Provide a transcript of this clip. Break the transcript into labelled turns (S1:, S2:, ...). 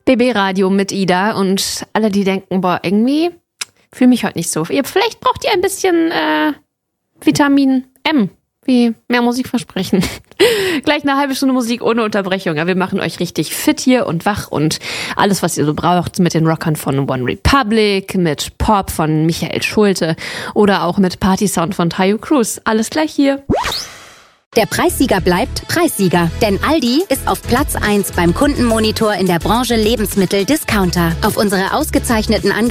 S1: BB Radio mit Ida und alle, die denken, boah, irgendwie fühle mich heute nicht so. Vielleicht braucht ihr ein bisschen Vitamin M, wie mehr Musik versprechen. Gleich eine halbe Stunde Musik ohne Unterbrechung. Aber wir machen euch richtig fit hier und wach und alles, was ihr so braucht, mit den Rockern von One Republic, mit Pop von Michael Schulte oder auch mit Party-Sound von Tayo Cruz. Alles gleich hier.
S2: Der Preissieger bleibt Preissieger, denn Aldi ist auf Platz 1 beim Kundenmonitor in der Branche Lebensmittel-Discounter. Auf unsere ausgezeichneten